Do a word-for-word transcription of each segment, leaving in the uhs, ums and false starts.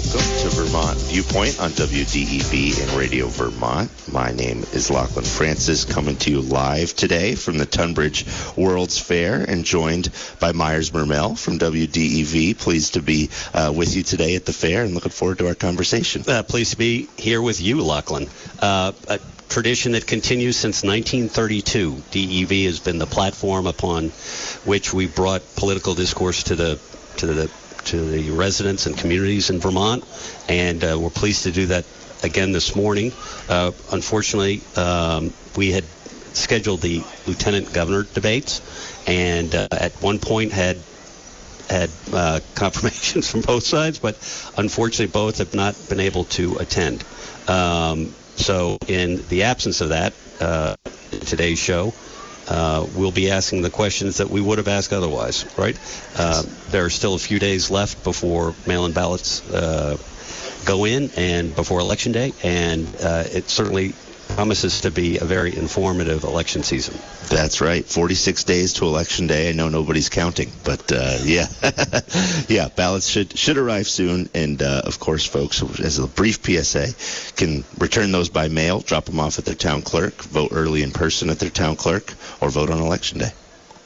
Welcome to Vermont Viewpoint on W D E V and Radio Vermont. My name is Lachlan Francis, coming to you live today from the Tunbridge World's Fair and joined by Myers Mermel from W D E V. Pleased to be uh, with you today at the fair and looking forward to our conversation. Uh, pleased to be here with you, Lachlan. Uh, a tradition that continues since nineteen thirty-two. D E V has been the platform upon which we brought political discourse to the to the to the residents and communities in Vermont, and uh, we're pleased to do that again this morning. Uh, unfortunately, um, we had scheduled the lieutenant governor debates, and uh, at one point had had uh, confirmations from both sides, but unfortunately both have not been able to attend. Um, so in the absence of that, uh, today's show, Uh, we'll be asking the questions that we would have asked otherwise, right? Uh, there are still a few days left before mail-in ballots uh, go in and before Election Day, and uh, it certainly promises to be a very informative election season. That's right. forty-six days to Election Day. I know nobody's counting, but uh, yeah. yeah, ballots should should arrive soon. And, uh, of course, folks, as a brief P S A, can return those by mail, drop them off at their town clerk, vote early in person at their town clerk, or vote on Election Day.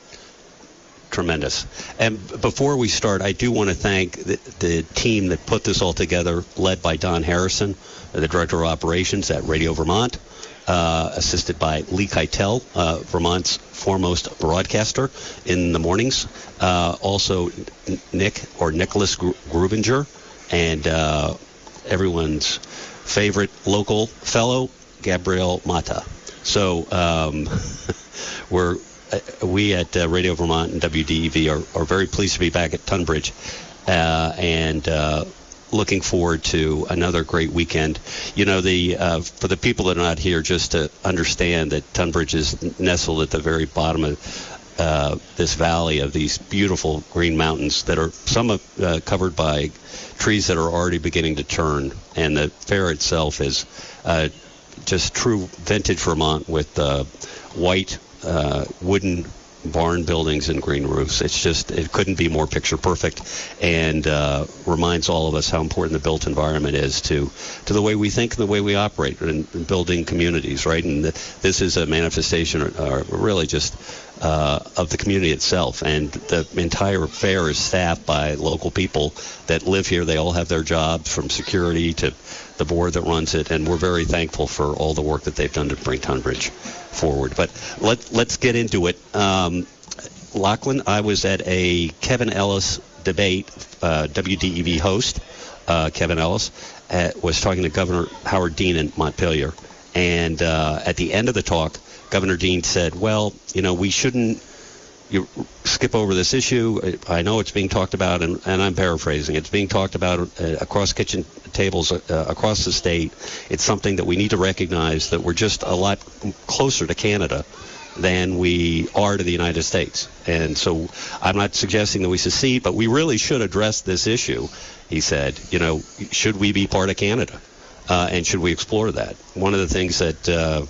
Tremendous. And before we start, I do want to thank the, the team that put this all together, led by Don Harrison, the Director of Operations at Radio Vermont, uh, assisted by Lee Keitel, uh, Vermont's foremost broadcaster in the mornings, uh, also Nick or Nicholas Grubinger, and uh, everyone's favorite local fellow, Gabrielle Mata. So um, we're we at uh, Radio Vermont and W D E V are, are very pleased to be back at Tunbridge uh, and uh, looking forward to another great weekend. You know, the uh, for the people that are not here, just to understand that Tunbridge is nestled at the very bottom of uh, this valley of these beautiful green mountains that are some of, uh, covered by trees that are already beginning to turn, and the fair itself is uh, just true vintage Vermont with uh, white Uh, wooden barn buildings and green roofs. It's just, it couldn't be more picture perfect, and uh, reminds all of us how important the built environment is to to the way we think and the way we operate in, in building communities, right? And the, this is a manifestation, uh, really just uh, of the community itself. And the entire fair is staffed by local people that live here. They all have their jobs, from security to the board that runs it, and we're very thankful for all the work that they've done to bring Tunbridge forward. But let, let's get into it. Um, Lachlan, I was at a Kevin Ellis debate. uh, W D E V host, uh, Kevin Ellis, uh, was talking to Governor Howard Dean in Montpelier. And uh, at the end of the talk, Governor Dean said, well, you know, we shouldn't you skip over this issue. I know it's being talked about, and, and I'm paraphrasing. It's being talked about uh, across kitchen tables uh, across the state. It's something that we need to recognize, that we're just a lot closer to Canada than we are to the United States. And so I'm not suggesting that we secede, but we really should address this issue, he said. You know, should we be part of Canada? Uh, and should we explore that? One of the things that uh,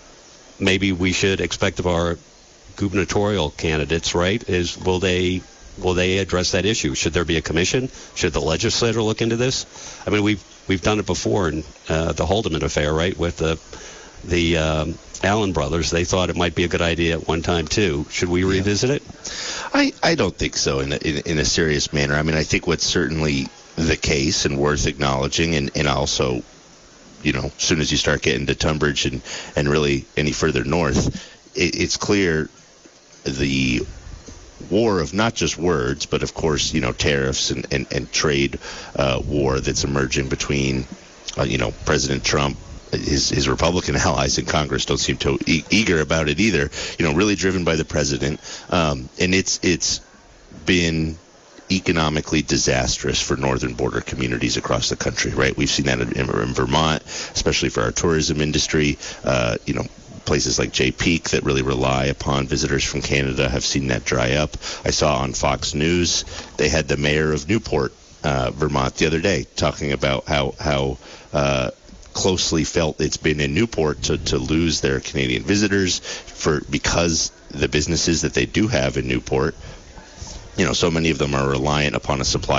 maybe we should expect of our gubernatorial candidates, right, is will they will they address that issue? Should there be a commission? Should the legislature look into this? I mean, we've we've done it before in uh, the Haldeman affair, right, with the the um, Allen brothers. They thought it might be a good idea at one time too. Should we revisit yeah. it? I, I don't think so in a, in, in a serious manner. I mean, I think what's certainly the case and worth acknowledging, and, and also, you know, as soon as you start getting to Tunbridge and, and really any further north, it, it's clear the war of not just words, but of course, you know, tariffs and, and, and trade uh, war that's emerging between, uh, you know, President Trump, his, his Republican allies in Congress don't seem too e- eager about it either, you know, really driven by the president. Um, and it's it's been economically disastrous for northern border communities across the country, right? We've seen that in, in Vermont, especially for our tourism industry. Uh, you know, places like Jay Peak that really rely upon visitors from Canada have seen that dry up. I saw on Fox News they had the mayor of Newport, uh, Vermont, the other day talking about how how uh, closely felt it's been in Newport to, to lose their Canadian visitors for because the businesses that they do have in Newport, you know, so many of them are reliant upon a supply